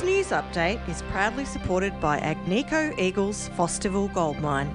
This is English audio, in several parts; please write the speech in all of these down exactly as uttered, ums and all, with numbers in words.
This news update is proudly supported by Agnico Eagles Fosterville Gold Mine.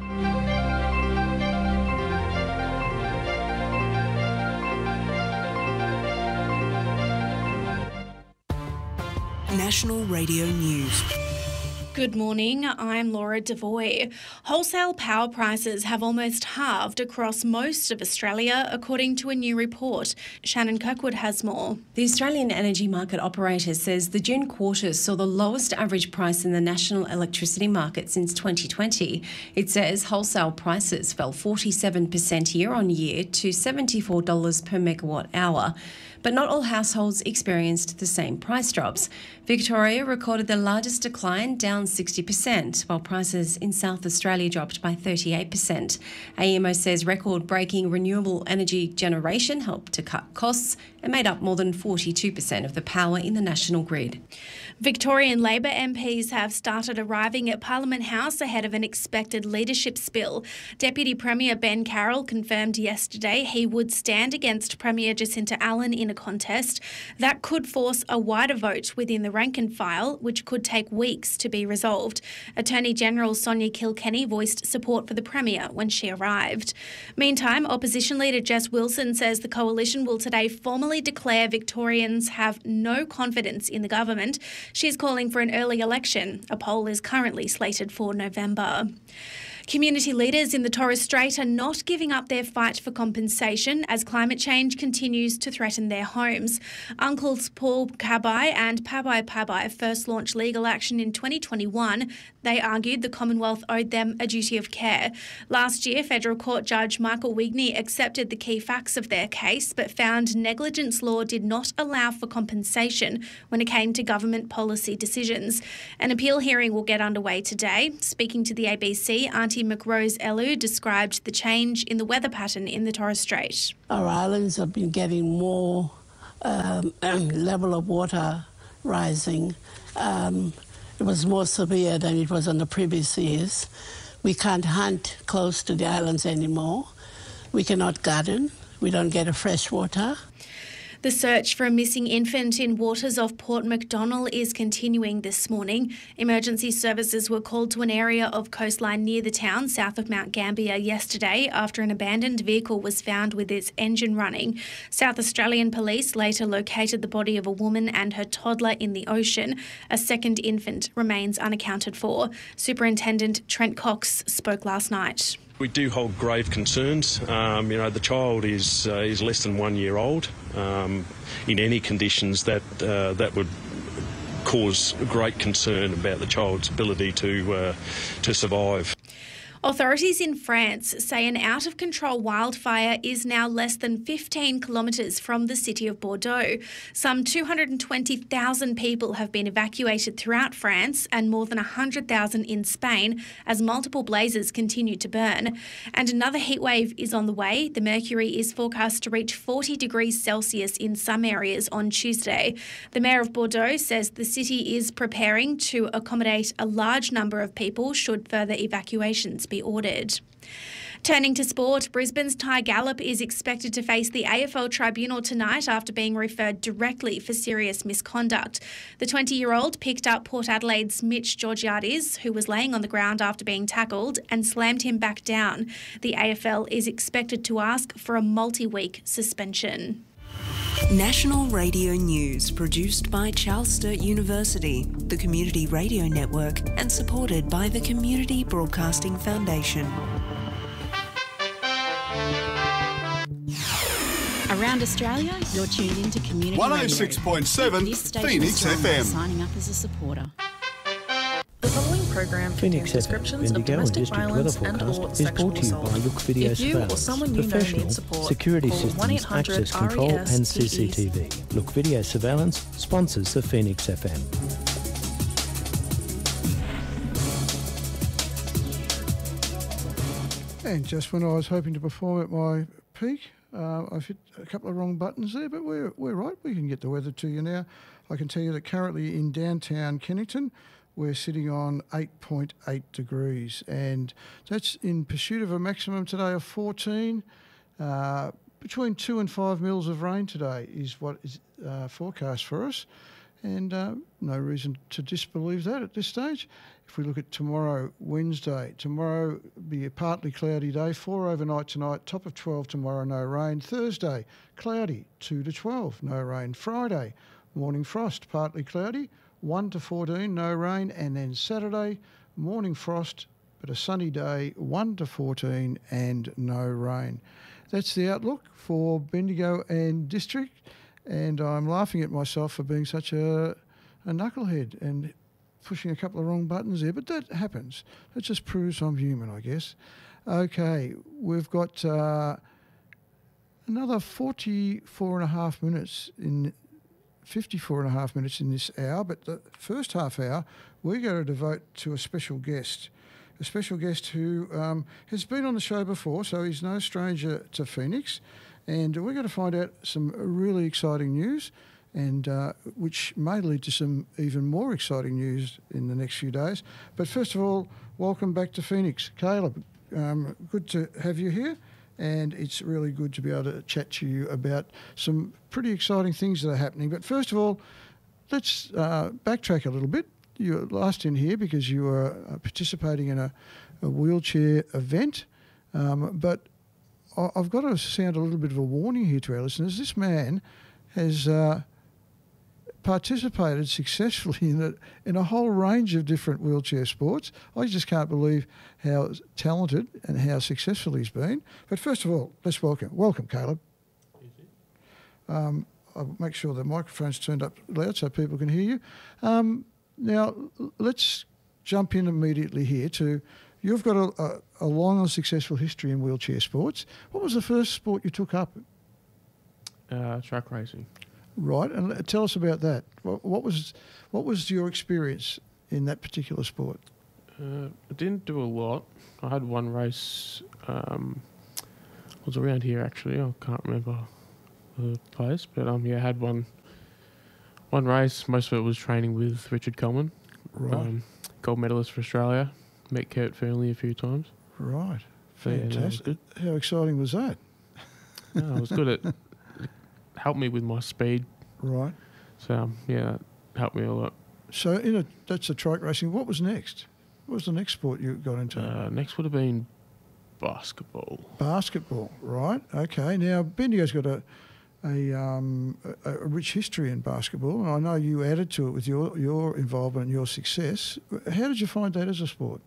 National Radio News. Good morning, I'm Laura Devoy. Wholesale power prices have almost halved across most of Australia, according to a new report. Shannon Kirkwood has more. The Australian Energy Market Operator says the June quarter saw the lowest average price in the national electricity market since twenty twenty. It says wholesale prices fell forty-seven percent year on year to seventy-four dollars per megawatt hour. But not all households experienced the same price drops. Victoria recorded the largest decline, down sixty percent, while prices in South Australia dropped by thirty-eight percent. A E M O says record-breaking renewable energy generation helped to cut costs and made up more than forty-two percent of the power in the national grid. Victorian Labor M Ps have started arriving at Parliament House ahead of an expected leadership spill. Deputy Premier Ben Carroll confirmed yesterday he would stand against Premier Jacinta Allen in a contest that could force a wider vote within the rank and file, which could take weeks to be resolved. Attorney General Sonia Kilkenny voiced support for the Premier when she arrived. Meantime, Opposition Leader Jess Wilson says the coalition will today formally declare Victorians have no confidence in the government. She's calling for an early election. A poll is currently slated for November. Community leaders in the Torres Strait are not giving up their fight for compensation as climate change continues to threaten their homes. Uncles Paul Kabai and Pabai Pabai first launched legal action in twenty twenty-one. They argued the Commonwealth owed them a duty of care. Last year, Federal Court Judge Michael Wigney accepted the key facts of their case but found negligence law did not allow for compensation when it came to government policy decisions. An appeal hearing will get underway today. Speaking to the A B C, Auntie McRose Elu described the change in the weather pattern in the Torres Strait. Our islands have been getting more um, level of water rising. Um, it was more severe than it was on the previous years. We can't hunt close to the islands anymore. We cannot garden. We don't get a fresh water. The search for a missing infant in waters off Port MacDonnell is continuing this morning. Emergency services were called to an area of coastline near the town, south of Mount Gambier, yesterday after an abandoned vehicle was found with its engine running. South Australian police later located the body of a woman and her toddler in the ocean. A second infant remains unaccounted for. Superintendent Trent Cox spoke last night. We do hold grave concerns. Um, you know, the child is uh, is less than one year old. Um, in any conditions, that uh, that would cause great concern about the child's ability to uh, to survive. Authorities in France say an out-of-control wildfire is now less than fifteen kilometres from the city of Bordeaux. Some two hundred twenty thousand people have been evacuated throughout France and more than one hundred thousand in Spain as multiple blazes continue to burn. And another heatwave is on the way. The mercury is forecast to reach forty degrees Celsius in some areas on Tuesday. The Mayor of Bordeaux says the city is preparing to accommodate a large number of people should further evacuations be ordered. Turning to sport, Brisbane's Ty Gallop is expected to face the A F L tribunal tonight after being referred directly for serious misconduct. The twenty-year-old picked up Port Adelaide's Mitch Georgiades, who was laying on the ground after being tackled, and slammed him back down. The A F L is expected to ask for a multi-week suspension. National Radio News, produced by Charles Sturt University, the Community Radio Network, and supported by the Community Broadcasting Foundation. Around Australia, you're tuned into Community one oh six point seven Phoenix F M. Signing up as a supporter. The following program Phoenix contains F M, descriptions of Bendigo and domestic District Weather violence and Forecast or is sexual brought to you assault. by Look Video If you Surveillance, or someone you know professional needs support, security call systems, one eight hundred access control R E S and C C T V. Look Video Surveillance sponsors the Phoenix F M. And just when I was hoping to perform at my peak, uh, I've hit a couple of wrong buttons there, but we're we're right. We can get the weather to you now. I can tell you that currently in downtown Kennington, we're sitting on eight point eight degrees, and that's in pursuit of a maximum today of fourteen. Uh, between two and five mils of rain today is what is uh, forecast for us. and uh, no reason to disbelieve that at this stage. If we look at tomorrow, Wednesday, tomorrow will be a partly cloudy day, four overnight tonight, top of twelve tomorrow, no rain. Thursday, cloudy, two to twelve, no rain. Friday, morning frost, partly cloudy, one to fourteen, no rain. And then Saturday, morning frost, but a sunny day, one to fourteen and no rain. That's the outlook for Bendigo and District, and I'm laughing at myself for being such a, a knucklehead and pushing a couple of wrong buttons there, but that happens. That just proves I'm human, I guess. Okay, we've got uh, another forty-four and a half minutes in fifty-four and a half minutes in this hour, but the first half hour we're going to devote to a special guest. A special guest who um, has been on the show before, so he's no stranger to Phoenix. And we're going to find out some really exciting news, and uh, which may lead to some even more exciting news in the next few days. But first of all, welcome back to Phoenix. Caleb, um, good to have you here, and it's really good to be able to chat to you about some pretty exciting things that are happening. But first of all, let's uh, backtrack a little bit. You were last in here because you were uh, participating in a, a wheelchair event, um, but I, I've got to sound a little bit of a warning here to our listeners. This man has uh, participated successfully in a, in a whole range of different wheelchair sports. I just can't believe how talented and how successful he's been. But first of all, let's welcome, welcome Caleb. Um, I'll make sure the microphone's turned up loud so people can hear you. Um, Now, let's jump in immediately here to, you've got a, a, a long and successful history in wheelchair sports. What was the first sport you took up? Uh, track racing. Right, and tell us about that. What, what was what was your experience in that particular sport? Uh, I didn't do a lot. I had one race, um, it was around here actually, I can't remember the place, but um, yeah, I had one One race, most of it was training with Richard Coleman, right. um, gold medalist for Australia. Met Kurt Fearnley a few times. Right, so, fantastic. Yeah, no, was good. How exciting was that? No, it was good. It, it helped me with my speed. Right. So um, yeah, it helped me a lot. So in a, that's a trike racing. What was next? What was the next sport you got into? Uh, next would have been basketball. Basketball, right? Okay. Now Bendigo's got a. A, um, a, a rich history in basketball, and I know you added to it with your, your involvement and your success. How did you find that as a sport?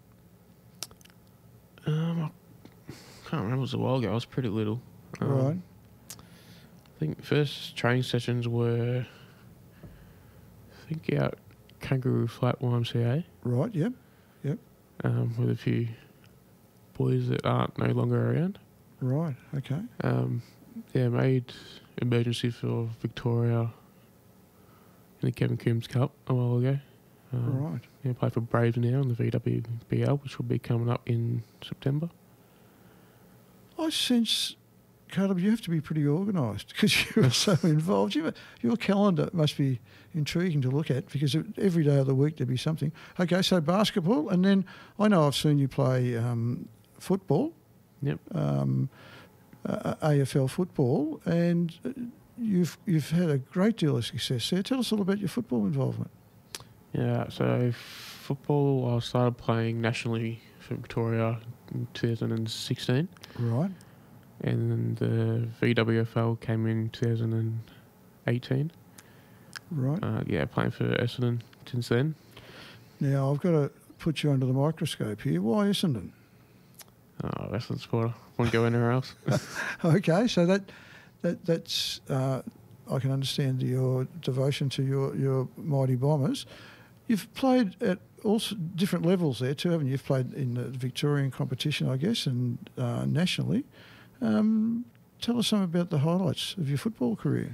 Um, I can't remember. It was a while ago. I was pretty little. Um, right. I think first training sessions were, I think, out Kangaroo Flat Y M C A. Right, yep, yep. Um, with a few boys that aren't no longer around. Right, okay. Um, yeah, made emergency for Victoria in the Kevin Coombs Cup a while ago. Um, right. Yeah, play for Braves now in the V W B L, which will be coming up in September. I sense, Caleb, you have to be pretty organised because you are so involved. You, your calendar must be intriguing to look at because every day of the week there'd be something. Okay, so basketball, and then I know I've seen you play um, football. Yep. Um, Uh, A F L football, and you've you've had a great deal of success there. Tell us a little about your football involvement. Yeah, so football, I started playing nationally for Victoria in two thousand sixteen. Right. And then the V W F L came in two thousand eighteen. Right. Uh, yeah, playing for Essendon since then. Now, I've got to put you under the microscope here. Why Essendon? Oh, Essendon supporter. Won't go anywhere else. Okay, so that that that's uh, I can understand your devotion to your, your mighty Bombers. You've played at all different levels there too, haven't you? You've played in the Victorian competition, I guess, and uh, nationally. Um, tell us some about the highlights of your football career.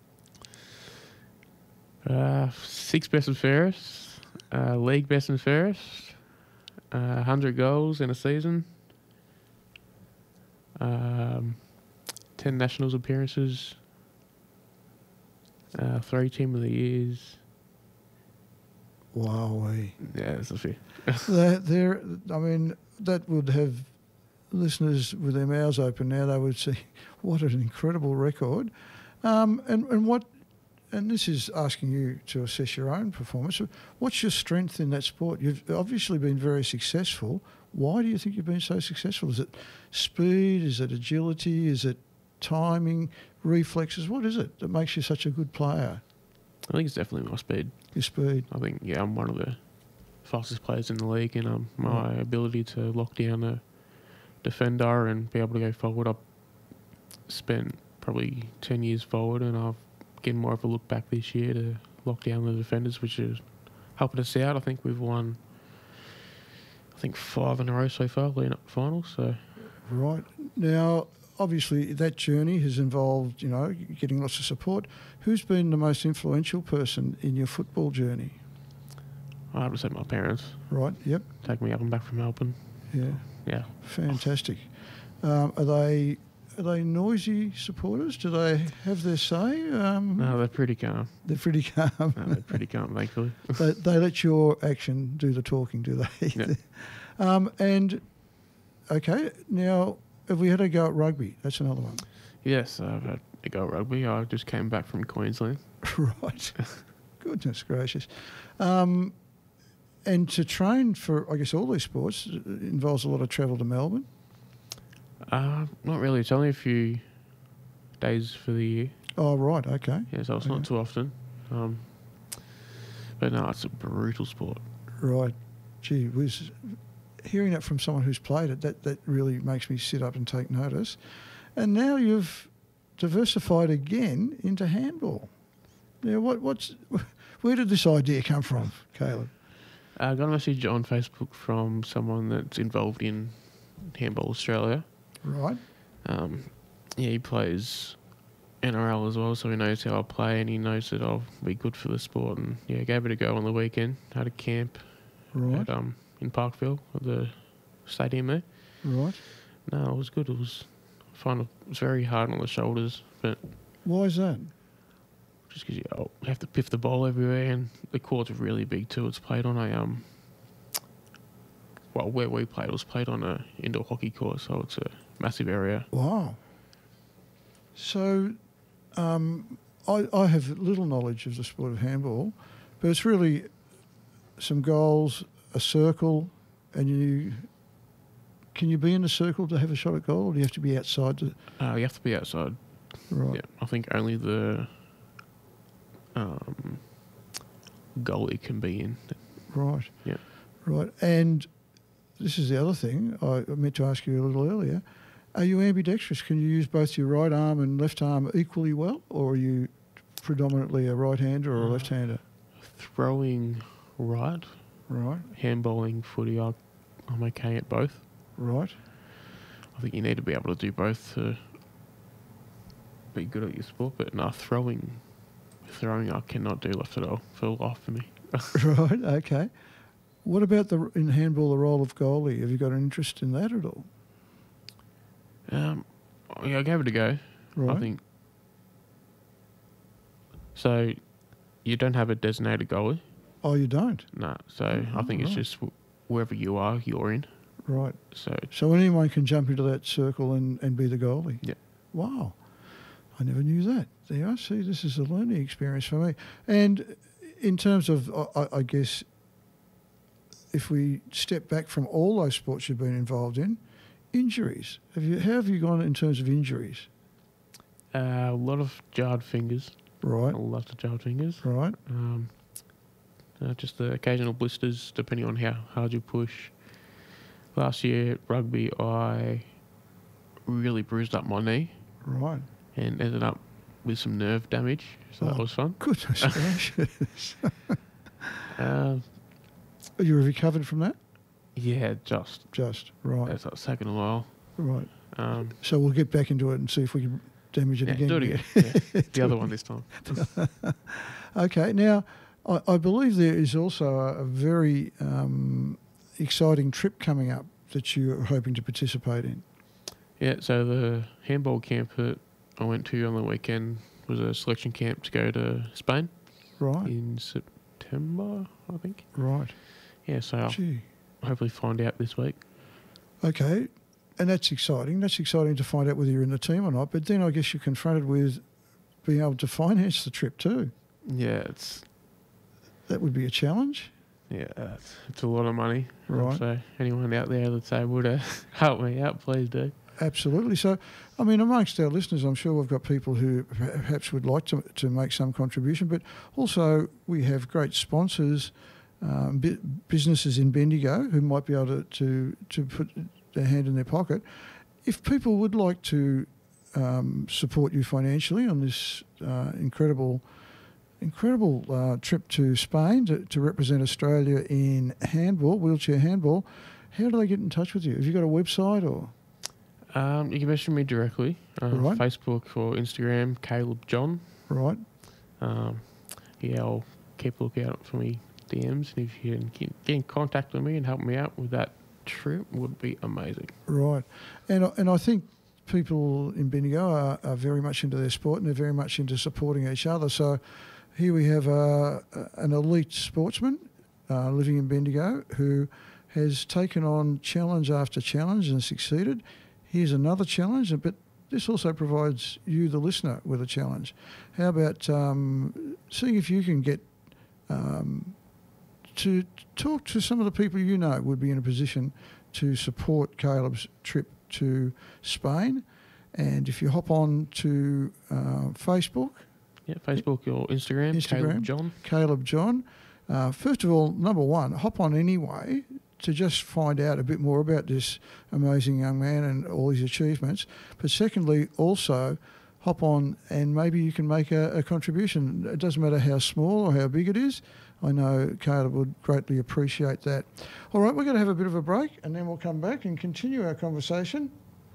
Uh, six best and fairest, uh, league best and fairest, uh, one hundred goals in a season. Um, ten Nationals appearances, uh, three Team of the Years. Wowee. Yeah, that's a few. there, there, I mean, that would have listeners with their mouths open now. They would see what an incredible record. Um, and, and what and this is asking you to assess your own performance. What's your strength in that sport? You've obviously been very successful. Why do you think you've been so successful? Is it speed? Is it agility? Is it timing, reflexes? What is it that makes you such a good player? I think it's definitely my speed. Your speed? I think, yeah, I'm one of the fastest players in the league, and um, my Right. ability to lock down a defender and be able to go forward. I've spent probably ten years forward, and I've getting more of a look back this year to lock down the defenders, which is helping us out. I think we've won, I think, five in a row so far, leading up to finals. So, Right. Now, obviously, that journey has involved, you know, getting lots of support. Who's been the most influential person in your football journey? I have to say my parents. Right, yep. Take me up and back from Melbourne. Yeah. Yeah. Fantastic. Um, are they are they noisy supporters? Do they have their say? Um, No, they're pretty calm. They're pretty calm. No, they're pretty calm, thankfully. they, they let your action do the talking, do they? Yeah. um, and, okay, now, have we had a go at rugby? That's another one. Yes, I've had a go at rugby. I just came back from Queensland. Right. Goodness gracious. Um, and to train for, I guess, all these sports uh, involves a lot of travel to Melbourne. Uh, not really. It's only a few days for the year. Oh, right, okay. Yeah, so it's Okay. not too often. Um, but no, it's a brutal sport. Right. Gee whiz. Hearing that from someone who's played it, that, that really makes me sit up and take notice. And now you've diversified again into handball. Now, what, what's, where did this idea come from, Caleb? I got a message on Facebook from someone that's involved in Handball Australia. Right. Um, yeah, he plays N R L as well, so he knows how I play and he knows that I'll be good for the sport. And yeah, gave it a go on the weekend. Had a camp Right. at, um, in Parkville at the stadium there. Right. No, it was good. It was fun. It was very hard on the shoulders, but Why is that? just because you, oh, you have to piff the ball everywhere, and the court's really big too. It's played on a um. Well, where we played, it was played on a indoor hockey court, so it's a massive area. Wow. So, um, I, I have little knowledge of the sport of handball, but it's really some goals, a circle, and you can you be in the circle to have a shot at goal, or do you have to be outside? To... Uh, you have to be outside. Right. Yeah, I think only the um, goalie can be in. Right. Yeah. Right. And this is the other thing I meant to ask you a little earlier. Are you ambidextrous? Can you use both your right arm and left arm equally well, or are you predominantly a right-hander or a left-hander? Throwing right. Right. Handballing, footy, I, I'm okay at both. Right. I think you need to be able to do both to be good at your sport, but no, throwing, throwing I cannot do left at all for life for me. Right, okay. What about the in handball, the role of goalie? Have you got an interest in that at all? Um, yeah, I gave it a go. Right. I think. So, you don't have a designated goalie? Oh, you don't? No. So, Oh, I think it's right. just wherever you are, you're in. Right. So, So anyone can jump into that circle and, and be the goalie? Yeah. Wow. I never knew that. There you are. See, this is a learning experience for me. And in terms of, I, I guess, if we step back from all those sports you've been involved in, injuries. Have you? How have you gone in terms of injuries? uh, a lot of jarred fingers. Right. A lot of jarred fingers. Right. Um, uh, just the occasional blisters, depending on how hard you push. Last year at rugby, I really bruised up my knee. Right. And ended up with some nerve damage, so that Oh, was fun. Goodness gracious. Um, You recovered from that? yeah, just. Just, right. It's like taken a while. Right. Um, So we'll get back into it and see if we can damage it yeah, again. do it again. Yeah. The other one this time. Okay, now I, I believe there is also a, a very um, exciting trip coming up that you're hoping to participate in. Yeah, so the handball camp that I went to on the weekend was a selection camp to go to Spain. Right. In September, I think. Right. Yeah, so I'll Gee. hopefully find out this week. Okay, and that's exciting. That's exciting to find out whether you're in the team or not. But then I guess you're confronted with being able to finance the trip too. Yeah, it's that would be a challenge. Yeah, it's, it's a lot of money. Right. So anyone out there that's able to help me out, please do. Absolutely. So, I mean, amongst our listeners, I'm sure we've got people who perhaps would like to, to make some contribution, but also we have great sponsors, um, bu- businesses in Bendigo who might be able to, to, to put their hand in their pocket. If people would like to um, support you financially on this uh, incredible incredible uh, trip to Spain to, to represent Australia in handball, wheelchair handball, how do they get in touch with you? Have you got a website or...? Um, you can message me directly, uh, right. Facebook or Instagram, Caleb John. Right. Um, yeah, I'll keep a lookout for me D Ms, and if you can get in contact with me and help me out with that trip, would be amazing. Right. And, and I think people in Bendigo are, are very much into their sport and they're very much into supporting each other. So here we have uh, an elite sportsman uh, living in Bendigo who has taken on challenge after challenge and succeeded. Here's another challenge, but this also provides you, the listener, with a challenge. How about um, seeing if you can get um, to talk to some of the people you know would be in a position to support Caleb's trip to Spain. And if you hop on to uh, Facebook. Yeah, Facebook or Instagram, Instagram Caleb John. Caleb John. Uh, first of all, number one, hop on anyway to just find out a bit more about this amazing young man and all his achievements. But secondly, also hop on and maybe you can make a, a contribution. It doesn't matter how small or how big it is. I know Caleb would greatly appreciate that. All right, we're going to have a bit of a break and then we'll come back and continue our conversation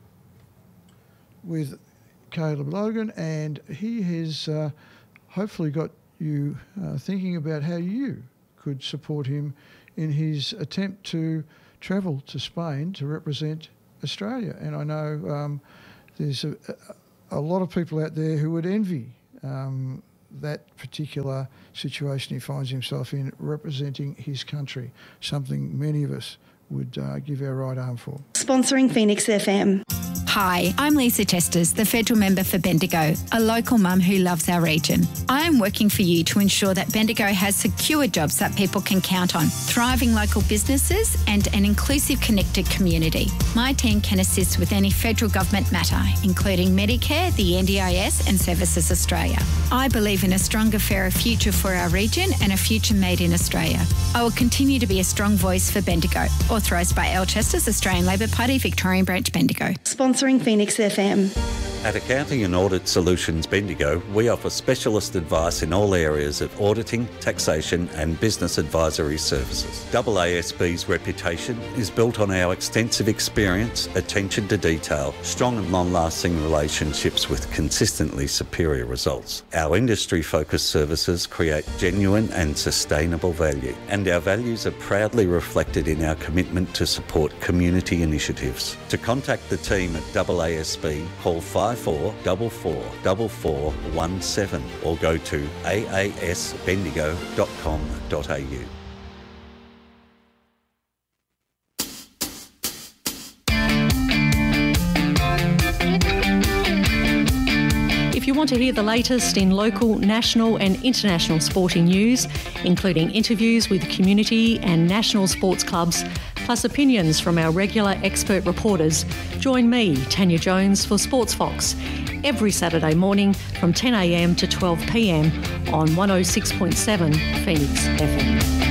with Caleb Logan, and he has uh, hopefully got you uh, thinking about how you could support him in his attempt to travel to Spain to represent Australia. And I know um, there's a, a lot of people out there who would envy um, that particular situation he finds himself in, representing his country, something many of us would uh, give our right arm for. Sponsoring Phoenix F M. Hi, I'm Lisa Chesters, the federal member for Bendigo, a local mum who loves our region. I am working for you to ensure that Bendigo has secure jobs that people can count on, thriving local businesses and an inclusive, connected community. My team can assist with any federal government matter, including Medicare, the N D I S and Services Australia. I believe in a stronger, fairer future for our region and a future made in Australia. I will continue to be a strong voice for Bendigo. Authorised by Al Chesters, Australian Labor Party, Victorian Branch, Bendigo. Sponsoring Phoenix F M. At Accounting and Audit Solutions Bendigo, we offer specialist advice in all areas of auditing, taxation and business advisory services. A A S B's reputation is built on our extensive experience, attention to detail, strong and long-lasting relationships with consistently superior results. Our industry-focused services create genuine and sustainable value, and our values are proudly reflected in our commitment to support community initiatives. To contact the team at A A S B, call five four four four four four one seven or go to a a s bendigo dot com dot a u. If you want to hear the latest in local, national and international sporting news, including interviews with community and national sports clubs, plus opinions from our regular expert reporters, join me, Tanya Jones, for Sports Fox every Saturday morning from ten a m to twelve p m on one oh six point seven Phoenix F M.